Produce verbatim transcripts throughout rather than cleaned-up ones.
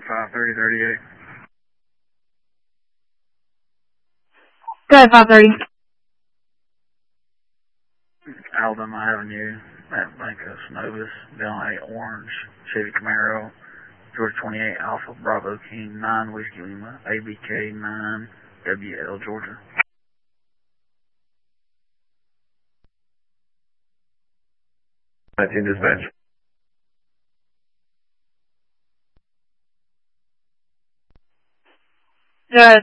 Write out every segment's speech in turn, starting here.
five thirty thirty-eight. Go ahead, five thirty. Alabama Avenue at Blancos Novus, Bell eight Orange, Chevy Camaro, Georgia twenty-eight Alpha Bravo King nine Whiskey Lima, A B K nine W L Georgia. nineteen dispatch. Go ahead.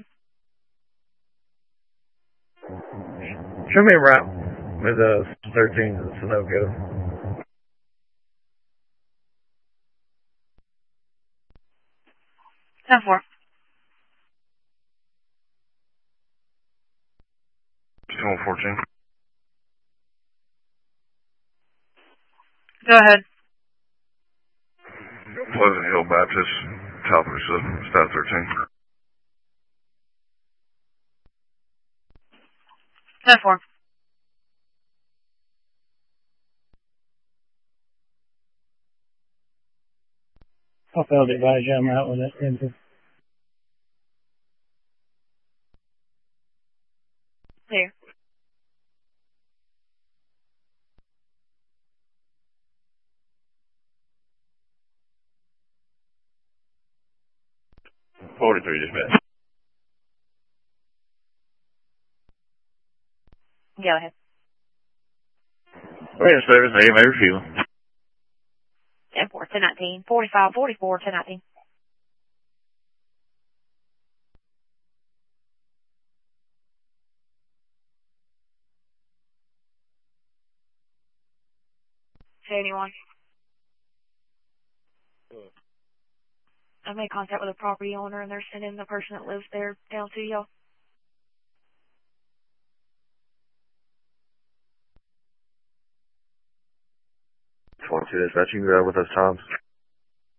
Show me a route with uh, thirteen to Sunoco. ten four. two fourteen. Go ahead. Pleasant Hill Baptist, Talbot, Stat thirteen. ten four. I failed to advise you I'm out with that ten. Clear. forty-three dispatch. Go ahead. Radio service, A M A refueling. ten four, ten nineteen, forty-five forty-four, ten nineteen. Say anyone. I made contact with a property owner and they're sending the person that lives there down to y'all. twenty-two dispatch, you can go with those times.